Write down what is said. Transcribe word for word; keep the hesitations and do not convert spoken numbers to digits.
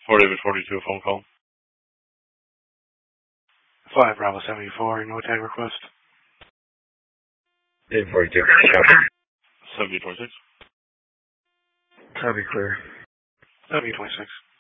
four David forty-two, phone call. five Bravo seventy-four, no tag request. David forty-two. seventy twenty-six. Copy, clear. seventy twenty-six.